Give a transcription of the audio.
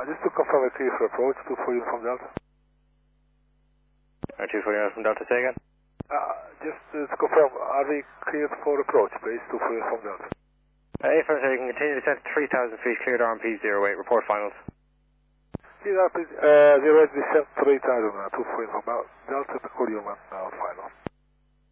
Just to confirm a clear for approach, 240 from Delta. 240 from Delta, say again? Just to confirm, are we cleared for approach, please, 240 from Delta? Hey, first, you can continue to descent to 3,000 feet, cleared RMP 08, report finals. Cleared RMP 08, descent 3,000, 240 from Delta, to call you 1 now, 5.